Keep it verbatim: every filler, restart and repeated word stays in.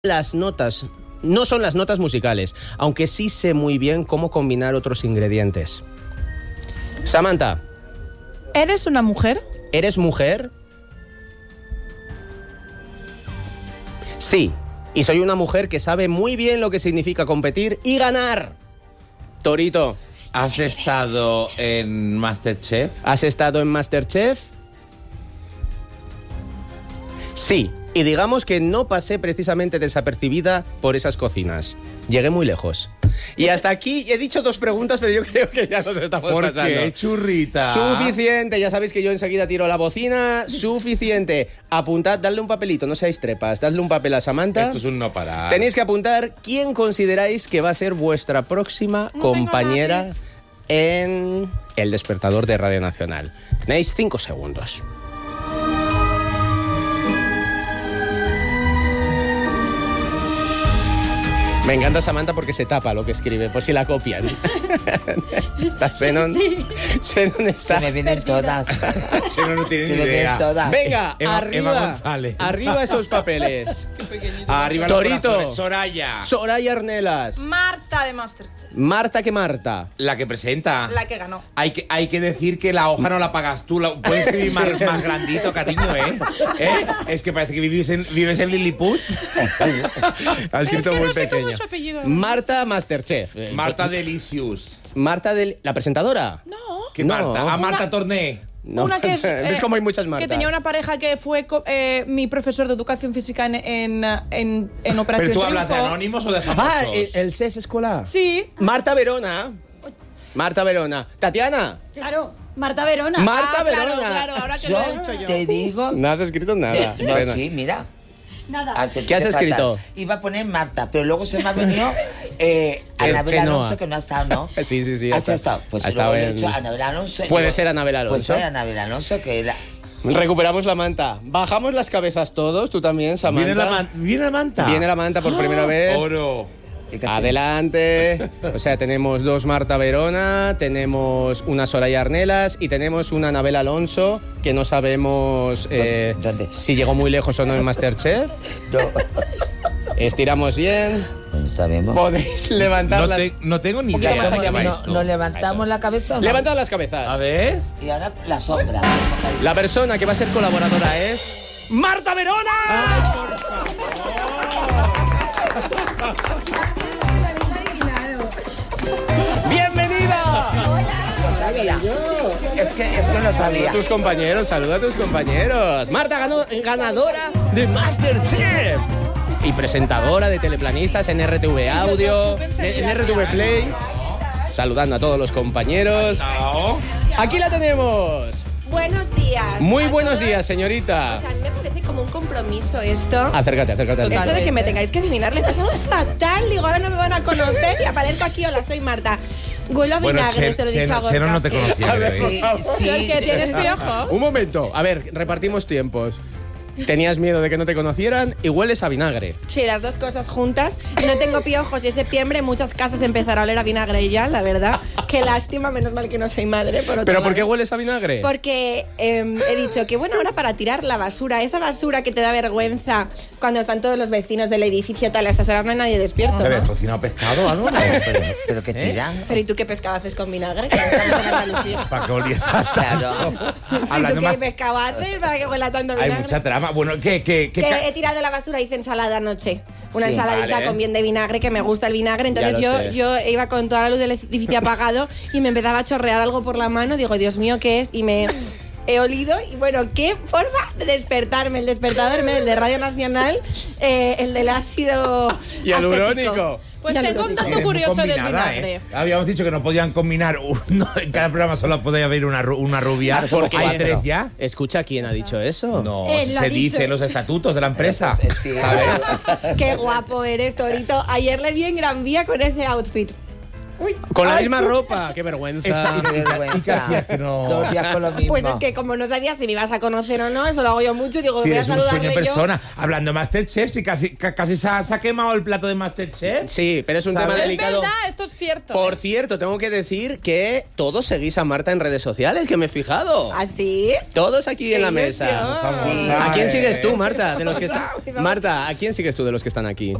las notas, no son las notas musicales, aunque sí sé muy bien cómo combinar otros ingredientes. Samantha. ¿Eres una mujer? ¿Eres mujer? Sí, y soy una mujer que sabe muy bien lo que significa competir y ganar. Torito. ¿Has estado en MasterChef? ¿Has estado en MasterChef? Sí, y digamos que no pasé precisamente desapercibida por esas cocinas. Llegué muy lejos. Y hasta aquí he dicho dos preguntas, pero yo creo que ya nos estamos ¿Por pasando. qué, churrita? Suficiente, ya sabéis que yo enseguida tiro la bocina. Suficiente. Apuntad, dadle un papelito, no seáis trepas. Dadle un papel a Samantha. Esto es un no parar. Tenéis que apuntar quién consideráis que va a ser vuestra próxima No compañera en El Despertador de Radio Nacional. Tenéis cinco segundos. Me encanta Samantha porque se tapa lo que escribe, por si la copian. Está Zenon. Sí. Zenon está... Se me vienen todas. Si no, no tiene Se ni me vienen idea. todas. Venga, Eva- arriba, Eva González. arriba esos papeles. Arriba los Torito. corazones. Soraya. Soraya Arnelas. Marta de Masterchef. Marta que Marta. La que presenta. La que ganó. Hay que, hay que decir que la hoja no la pagas tú. La, puedes escribir más, más grandito, cariño, ¿eh? ¿eh? Es que parece que vives en, vives en Lilliput. Ha Es escrito que muy no sé cómo pequeño. es su apellido. Marta Masterchef. Eh, Marta Delicious. Marta del... ¿La presentadora? No. ¿Qué No. Marta? A Marta Una- Torné. No. Una que es... ¿Ves eh, cómo hay muchas Martas? Que tenía una pareja que fue co- eh, mi profesor de educación física en, en, en, en Operación ¿Pero tú hablas de Triunfo. anónimos o de famosos? Ah, el, el C E S Escolar. Sí. Marta Verona. Marta Verona. Tatiana. Claro, Marta Verona. Marta Ah, Verona. Claro, claro, ahora que Yo lo he dicho yo. te digo... No has escrito nada. No, Bueno. sí, mira. Nada. Al sentirte ¿Qué has fatal. escrito? Iba a poner Marta, pero luego se me ha venido eh, Che- Anabel Chenoa. Alonso, que no ha estado, ¿no? Sí, sí, sí. ¿Has está- estado? Pues ha estado luego le he en- dicho Anabel Alonso. Puede Digo, ser Anabel Alonso. Pues soy Anabel Alonso, que era... Recuperamos la manta. Bajamos las cabezas todos, tú también, Samantha. ¿Viene la, man- ¿Viene la manta? Viene la manta por primera vez. Oro. Adelante. O sea, tenemos dos Marta Verona, tenemos una Soraya Arnelas y tenemos una Anabel Alonso, que no sabemos eh, ¿Dónde? si llegó muy lejos o no en MasterChef. No. Estiramos bien. Bueno, está bien. ¿no? Podéis levantar No, las... te- no tengo ni Un poquito idea. más ¿Cómo aquí se llama abajo. esto? ¿Nos levantamos la cabeza o no? Levantad las cabezas. A ver. Y ahora la sombra. La persona que va a ser colaboradora es... ¡Marta Verona! ¡Bienvenida! Lo sabía. Es que, es que lo Saluda sabía. a tus compañeros, saluda a tus compañeros. Marta ganó, ganadora de MasterChef y presentadora de Teleplanistas en R T V Audio, en R T V Play. Saludando a todos los compañeros. No. Aquí la tenemos. Buenos días. Muy a buenos todos. días, señorita. O sea, a mí me parece como un compromiso esto. Acércate, acércate. al Esto micro. de que me tengáis que adivinar, le he pasado fatal. Digo, ahora no me van a conocer y aparezco aquí. Hola, soy Marta. Huelo a Bueno, vinagre, Chen- te lo he dicho a Chen- Cheno Gorka. no te conocía. A ver, creo, ¿eh? Sí, por favor. sí. ¿El que tienes piojos? Un momento. A ver, repartimos tiempos. Tenías miedo de que no te conocieran y hueles a vinagre. Sí, las dos cosas juntas. No tengo piojos y en septiembre en muchas casas empezará a oler a vinagre ya, la verdad. Qué lástima, menos mal que no soy madre. Por otro ¿Pero por lado. qué hueles a vinagre? Porque eh, he dicho que buena hora para tirar la basura, esa basura que te da vergüenza cuando están todos los vecinos del edificio tal, a estas horas no hay nadie despierto, ¿Te habías ¿no? cocinado pescado o algo? No. Pero, pero que tiran. Pero ¿y tú qué pescado haces con vinagre? Que estamos en Andalucía. Para que oliese a Claro. ¿Y Hablando tú más- qué pescado haces para que huela tanto Hay vinagre? mucha trama. Bueno, ¿qué, qué, qué ca- Que he tirado la basura, hice ensalada anoche. Una Sí. ensaladita Vale. con bien de vinagre, que me gusta el vinagre. Entonces Ya lo yo, sé. yo iba con toda la luz del edificio apagado y me empezaba a chorrear algo por la mano. Digo, Dios mío, ¿qué es? Y me he olido. Y bueno, qué forma de despertarme. El despertador, el de Radio Nacional, eh, el del ácido Y el acético. urónico. Pues Y tengo alurónico. un dato Eres muy curioso del combinada, vinagre. ¿eh? Habíamos dicho que no podían combinar uno, en cada programa solo podía haber una, ru- una rubia. ¿Por qué? ¿Hay tres ya? Escucha, ¿quién ha dicho eso? No, Él si lo ha se dicho. dice en los estatutos de la empresa. Eso, sí. ¿Sabes? Qué guapo eres, Torito. Ayer le vi en Gran Vía con ese outfit. Con la misma ropa. Qué vergüenza. Qué vergüenza. ¿Y qué hacías que no? Dos días con lo mismo. Pues es que como no sabía si me ibas a conocer o no, eso lo hago yo mucho, digo, Si voy a eres un sueño saludarle en yo. persona. Hablando de Masterchef, si casi, ca- casi se ha, se ha quemado el plato de Masterchef. Sí, pero es un ¿Sabes? tema Es delicado. verdad, esto es cierto. Por cierto, tengo que decir que todos seguís a Marta en redes sociales, que me he fijado. ¿Así? Todos aquí Qué en la ilusión. mesa. Por favor, Sí. ¿sabes? ¿A quién sigues tú, Marta? De los que Vamos a ver. Marta, ¿a quién sigues tú de los que están aquí?